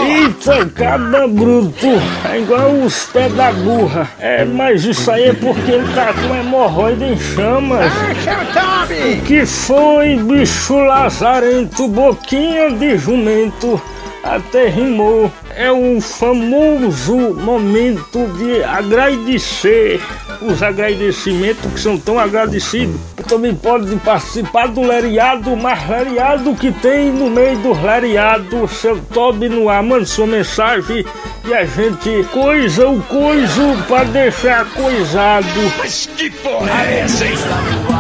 Eita, cabra bruto, é igual os pés da burra. Mas isso aí é porque ele tá com hemorroida em chamas. O que foi, bicho lazarento, boquinha de jumento, até rimou. É um famoso momento de agradecer. Os agradecimentos que são tão agradecidos. Também pode participar do leriado, mais leriado que tem no meio do leriado. Seu Toby no ar, manda sua mensagem e a gente coisa o coiso pra deixar coisado. Mas que porra é essa, hein?